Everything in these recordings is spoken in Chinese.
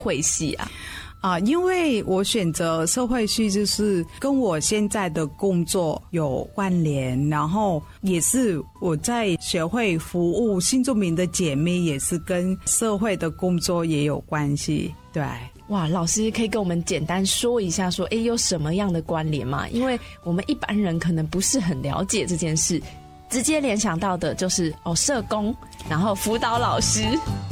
会系啊？ 因为我选择社会系就是跟我现在的工作有关联，然后也是我在学会服务新住民的姐妹，也是跟社会的工作也有关系。对， 哇，老师可以跟我们简单说一下说有什么样的关联吗？因为我们一般人可能不是很了解这件事，直接联想到的就是社工，然后辅导老师。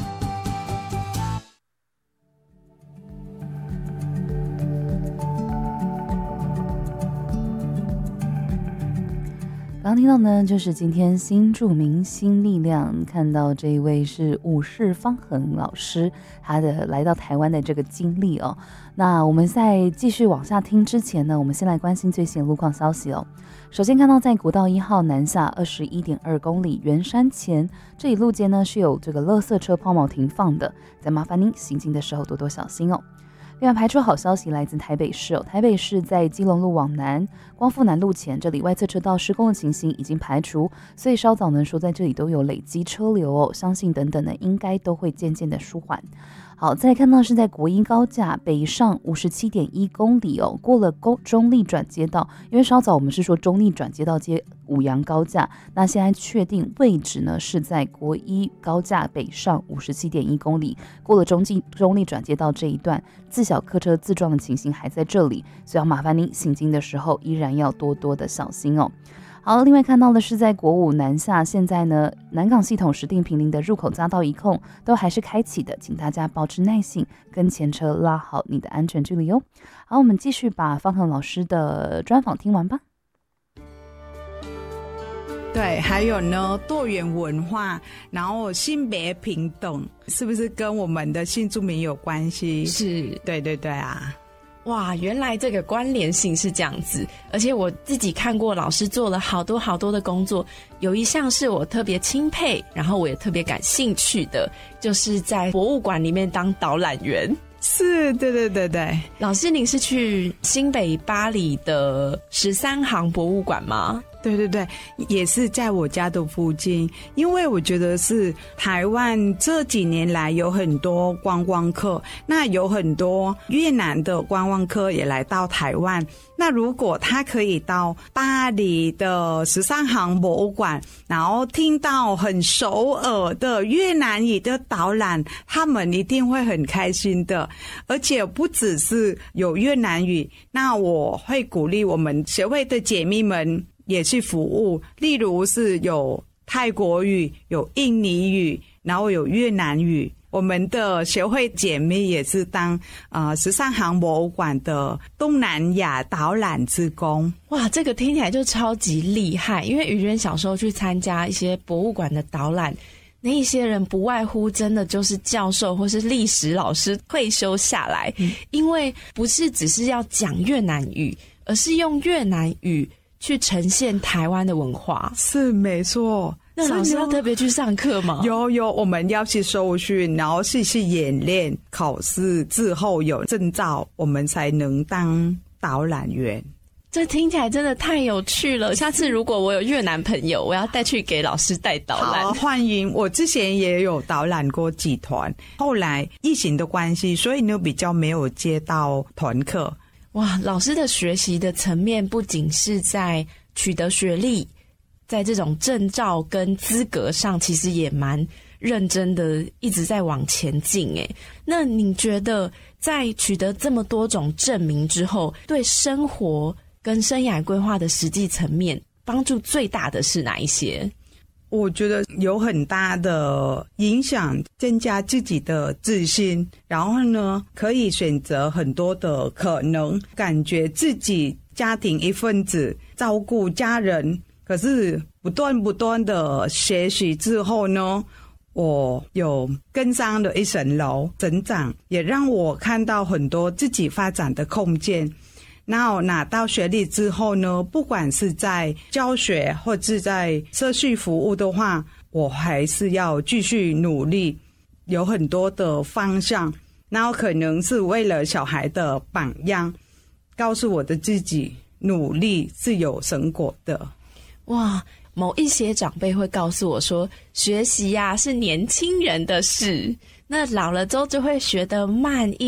刚听到呢，就是今天新住民新力量看到这一位是武士方恒老师，他的来到台湾的这个经历哦。那我们在继续往下听之前呢，我们先来关心最新的路况消息哦。首先看到在国道1号南下21.2公里圆山前这一路街呢是有这个垃圾车抛锚停放的，再麻烦您行进的时候多多小心哦。另外排除好消息来自台北市台北市在基隆路往南光复南路前这里外侧车道施工的情形已经排除，所以稍早呢说在这里都有累积车流相信等等呢应该都会渐渐的舒缓。好，再来看到是在国一高架北上57.1公里过了中立转接道，因为稍早我们是说中立转接道接五杨高架，那现在确定位置呢是在国一高架北上57.1公里，过了中立转接道这一段，自小客车自撞的情形还在这里，所以要麻烦您行经的时候依然要多多的小心哦。好，另外看到的是在国五南下，现在呢南港系统石碇坪林的入口匝道一控都还是开启的，请大家保持耐性，跟前车拉好你的安全距离哦。好，我们继续把方恒老师的专访听完吧。 对，还有呢多元文化，然后性别平等，是不是跟我们的新住民有关系？ 是， 对对对啊。 哇，原来这个关联性是这样子，而且我自己看过老师做了好多好多的工作，有一项是我特别钦佩，然后我也特别感兴趣的，就是在博物馆里面当导览员。 是，对对对对。 老师您是去新北巴黎的13行博物馆吗？ 对对对，也是在我家的附近。因为我觉得是台湾这几年来有很多观光客，那有很多越南的观光客也来到台湾，那如果他可以到巴黎的13行博物馆，然后听到很首尔的越南语的导览，他们一定会很开心的。而且不只是有越南语，那我会鼓励我们协会的姐妹们也去服务，例如是有泰国语、有印尼语，然后有越南语。我们的协会姐妹也是当13行博物馆的东南亚导览志工。 哇，这个听起来就超级厉害，因为于娟小时候去参加一些博物馆的导览，那一些人不外乎真的就是教授或是历史老师退休下来，因为不是只是要讲越南语，而是用越南语去呈现台湾的文化。 是，没错。 那老师要特别去上课吗？ 有，我们要去受训，然后去演练，考试之后有证照，我们才能当导览员。 这听起来真的太有趣了，下次如果我有越南朋友，我要带去给老师带导览。 好，欢迎。我之前也有导览过几团，后来疫情的关系，所以呢比较没有接到团课。 哇，老师的学习的层面不仅是在取得学历，在这种证照跟资格上其实也蛮认真的，一直在往前进耶。那你觉得在取得这么多种证明之后，对生活跟生涯规划的实际层面帮助最大的是哪一些？ 我觉得有很大的影响，增加自己的自信，然后呢可以选择很多的可能，感觉自己家庭一份子，照顾家人。可是不断的学习之后呢，我有更上了一层楼，成长也让我看到很多自己发展的空间。然后拿到学历之后呢，不管是在教学或是在社区服务的话，我还是要继续努力，有很多的方向。然后可能是为了小孩的榜样，告诉我的自己努力是有成果的。 哇，某一些长辈会告诉我说，学习呀是年轻人的事， 那老了之后就会学得慢一